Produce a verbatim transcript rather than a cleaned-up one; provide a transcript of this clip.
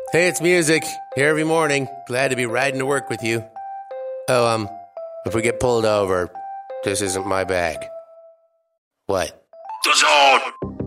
Hey, it's Music. Here every morning. Glad to be riding to work with you. Oh, um, if we get pulled over, this isn't my bag. What? The Zone!